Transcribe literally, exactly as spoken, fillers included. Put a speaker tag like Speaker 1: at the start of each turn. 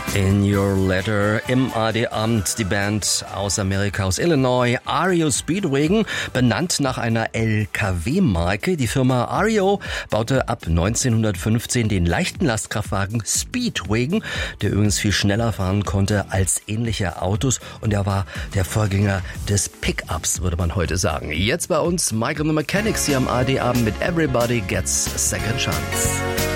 Speaker 1: In Your Letter im A D Amt, die Band aus Amerika, aus Illinois, R E O Speedwagon, benannt nach einer L K W-Marke. Die Firma R E O baute ab neunzehnhundertfünfzehn den leichten Lastkraftwagen Speedwagon, der übrigens viel schneller fahren konnte als ähnliche Autos, und er war der Vorgänger des Pickups, würde man heute sagen. Jetzt bei uns Michael and the Mechanics hier am A D Abend mit Everybody Gets a Second Chance.